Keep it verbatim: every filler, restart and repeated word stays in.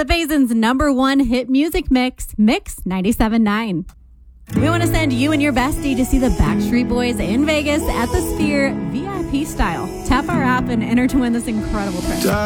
The Faison's number one hit music mix, Mix ninety-seven point nine. We want to send you and your bestie to see the Backstreet Boys in Vegas at the Sphere V I P style. Tap our app and enter to win this incredible trip.